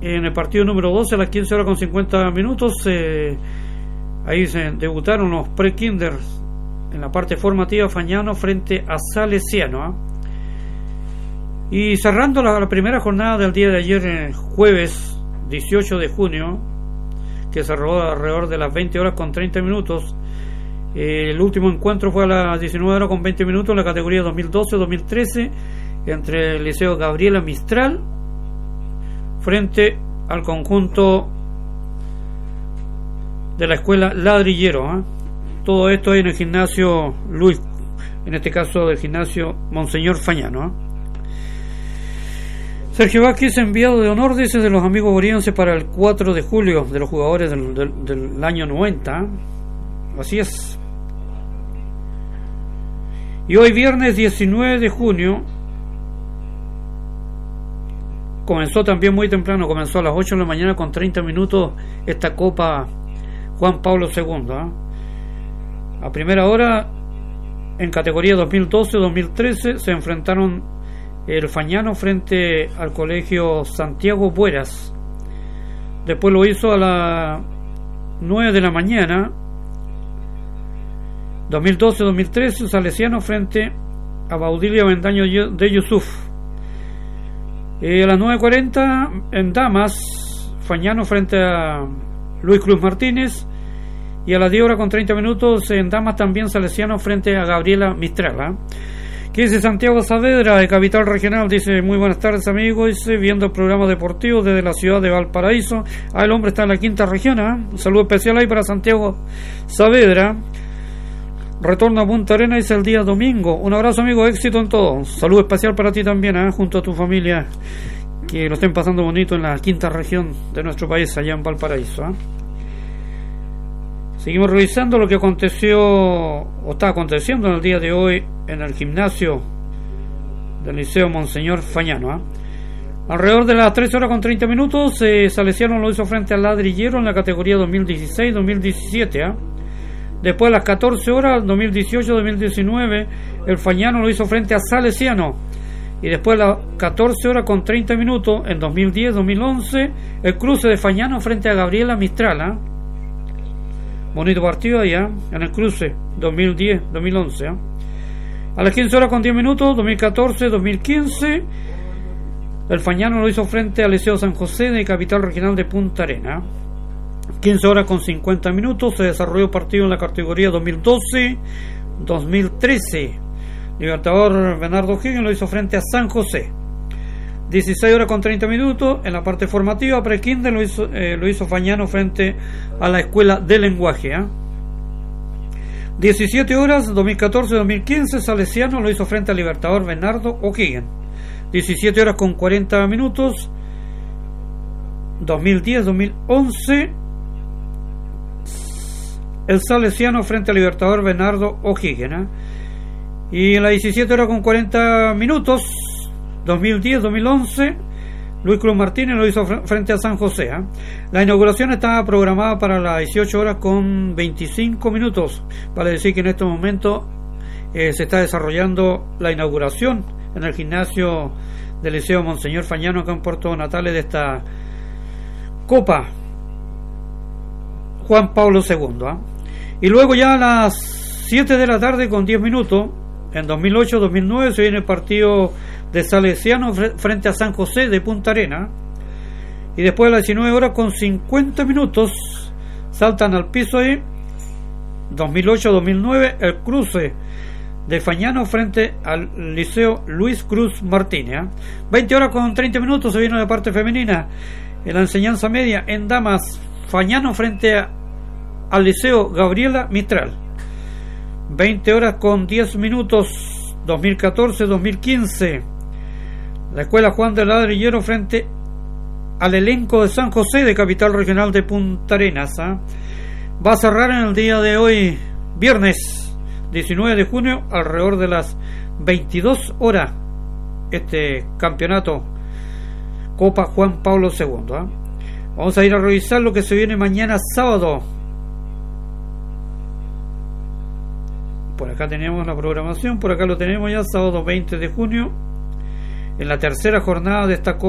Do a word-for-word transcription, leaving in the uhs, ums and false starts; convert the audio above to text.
en el partido número doce a las quince horas con cincuenta minutos. Eh, ahí se debutaron los pre-kinders en la parte formativa. Fagnano frente a Salesiano, ¿eh? Y cerrando la, la primera jornada del día de ayer, eh, jueves dieciocho de junio, que cerró alrededor de las veinte horas con treinta minutos. Eh, el último encuentro fue a las diecinueve horas con veinte minutos en la categoría dos mil doce dos mil trece entre el Liceo Gabriela Mistral frente al conjunto de la escuela Ladrillero, ¿eh? Todo esto en el gimnasio Luis, en este caso del gimnasio Monseñor Fagnano, ¿eh? Sergio Vázquez, enviado de honor, dice, de los amigos borienses para el cuatro de julio, de los jugadores del, del, del año noventa. ¿eh? Así es. Y hoy viernes diecinueve de junio comenzó también muy temprano, comenzó a las ocho de la mañana con treinta minutos esta Copa Juan Pablo segundo, ¿eh? A primera hora, en categoría dos mil doce dos mil trece, se enfrentaron el Fagnano frente al colegio Santiago Bueras. Después lo hizo a las nueve de la mañana, dos mil doce dos mil trece, Salesiano frente a Baudilia Vendaño de Yusuf. Eh, a las nueve cuarenta en damas, Fagnano frente a Luis Cruz Martínez. Y a las diez horas con treinta minutos en damas también Salesiano frente a Gabriela Mistral, ¿eh? ¿Qué dice Santiago Saavedra de Capital Regional? Dice, muy buenas tardes amigos, dice, viendo el programa deportivo desde la ciudad de Valparaíso. Ah, el hombre está en la quinta región, ¿eh? Un saludo especial ahí para Santiago Saavedra. Retorno a Punta Arenas, dice, el día domingo. Un abrazo amigo, éxito en todo. Un saludo especial para ti también, ¿eh? Junto a tu familia, que lo estén pasando bonito en la quinta región de nuestro país, allá en Valparaíso, ¿eh? Seguimos revisando lo que aconteció o está aconteciendo en el día de hoy en el gimnasio del Liceo Monseñor Fagnano, ¿eh? Alrededor de las trece horas con treinta minutos, eh, Salesiano lo hizo frente al Ladrillero en la categoría dos mil dieciséis dos mil diecisiete, ¿eh? Después a las catorce horas, dos mil dieciocho dos mil diecinueve, el Fagnano lo hizo frente a Salesiano. Y después a las catorce horas con treinta minutos, en dos mil diez dos mil once, el cruce de Fagnano frente a Gabriela Mistral, ¿eh? Bonito partido allá, en el cruce, dos mil diez dos mil once. ¿eh? A las quince horas con diez minutos, dos mil catorce dos mil quince, el Fagnano lo hizo frente al Liceo San José de Capital Regional de Punta Arenas. quince horas con cincuenta minutos, se desarrolló partido en la categoría dos mil doce dos mil trece. Libertador Bernardo Higgins lo hizo frente a San José. dieciséis horas con treinta minutos, en la parte formativa, pre-kinder lo hizo, eh, lo hizo Fagnano frente a la escuela de lenguaje. ¿eh? diecisiete horas, dos mil catorce dos mil quince, Salesiano lo hizo frente al Libertador Bernardo O'Higgins. diecisiete horas con cuarenta minutos, dos mil diez dos mil once, el Salesiano frente al Libertador Bernardo O'Higgins. ¿eh? Y en las diecisiete horas con cuarenta minutos, dos mil diez dos mil once, Luis Cruz Martínez lo hizo frente a San José. ¿eh? La inauguración estaba programada para las dieciocho horas con veinticinco minutos. Vale decir que en este momento eh, se está desarrollando la inauguración en el gimnasio del Liceo Monseñor Fagnano, acá en Puerto Natales, de esta Copa Juan Pablo segundo. ¿eh? Y luego ya a las siete de la tarde con diez minutos, en dos mil ocho dos mil nueve, se viene el partido de Salesiano frente a San José de Punta Arenas. Y después a las diecinueve horas con cincuenta minutos saltan al piso ahí, dos mil ocho dos mil nueve, el cruce de Fagnano frente al Liceo Luis Cruz Martínez. veinte horas con treinta minutos se viene la parte femenina en la enseñanza media en damas, Fagnano frente a, al Liceo Gabriela Mistral. veinte horas con diez minutos, dos mil catorce dos mil quince, la escuela Juan del Ladrillero frente al elenco de San José de Capital Regional de Punta Arenas. ¿eh? Va a cerrar en el día de hoy, viernes diecinueve de junio, alrededor de las veintidós horas, este campeonato Copa Juan Pablo segundo. ¿eh? Vamos a ir a revisar lo que se viene mañana sábado. Por acá tenemos la programación, por acá lo tenemos ya, sábado veinte de junio, en la tercera jornada de esta Copa.